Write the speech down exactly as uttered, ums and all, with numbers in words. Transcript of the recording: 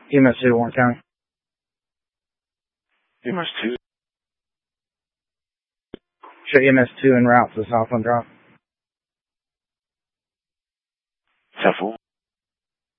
E M S two, Warren County. E M S two. Show E M S two en route to Southland Drive. ten four.